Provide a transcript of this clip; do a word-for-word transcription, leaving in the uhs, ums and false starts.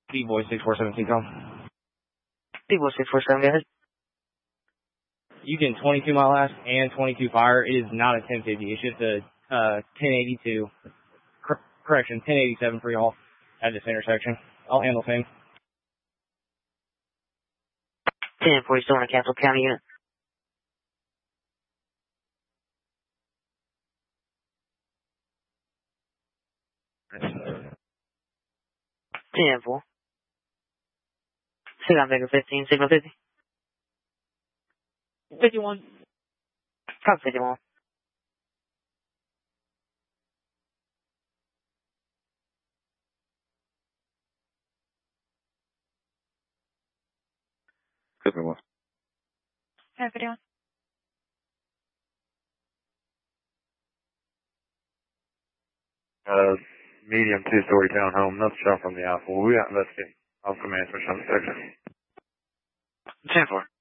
D-Boy six four seven, com. D-Boy six four seven, go ahead. You can twenty-two mile last and twenty-two fire. It is not a ten fifty. It's just a uh, ten eighty-two. Cor- correction, ten eighty-seven for y'all at this intersection. I'll handle things. ten forty, still in a Castle County unit. ten four. Signal Vega fifteen, Signal fifty. fifty-one. Copy fifty-one. fifty-one. Yeah, fifty-one. Uh, medium two-story townhome, nothing shot from the Alpha. We got investigating. I'll command for some section. ten four.